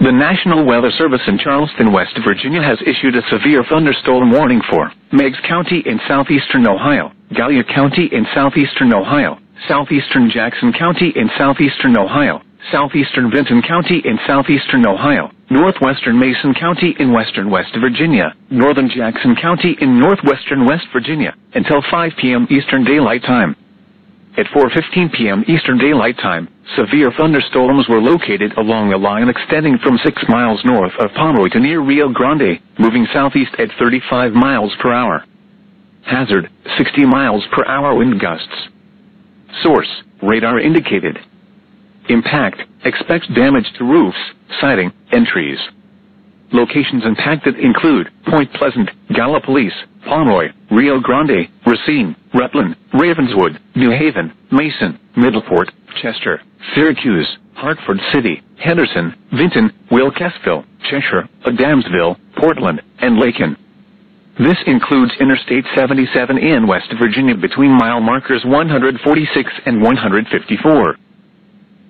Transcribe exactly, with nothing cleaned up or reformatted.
The National Weather Service in Charleston, West Virginia has issued a severe thunderstorm warning for Meigs County in southeastern Ohio, Gallia County in southeastern Ohio, southeastern Jackson County in southeastern Ohio, southeastern Vinton County in southeastern Ohio, northwestern Mason County in western West Virginia, northern Jackson County in northwestern West Virginia, until five p m Eastern Daylight Time. At four fifteen p m Eastern Daylight Time, severe thunderstorms were located along the line extending from six miles north of Pomeroy to near Rio Grande, moving southeast at thirty-five miles per hour. Hazard, sixty miles per hour wind gusts. Source, radar indicated. Impact, expect damage to roofs, siding, and trees. Locations impacted include Point Pleasant, Gallipolis, Pomeroy, Rio Grande, Racine, Rutland, Ravenswood, New Haven, Mason, Middleport, Chester, Syracuse, Hartford City, Henderson, Vinton, Wilkesville, Cheshire, Adamsville, Portland, and Lakin. This includes Interstate seventy-seven in West Virginia between mile markers one hundred forty-six and one hundred fifty-four.